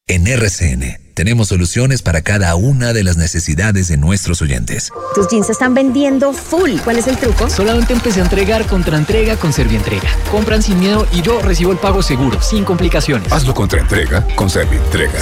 En RCN tenemos soluciones para cada una de las necesidades de nuestros oyentes. Tus jeans se están vendiendo full. ¿Cuál es el truco? Solamente empecé a entregar contraentrega con Servientrega. Compran sin miedo y yo recibo el pago seguro, sin complicaciones. Hazlo contra entrega con Servientrega.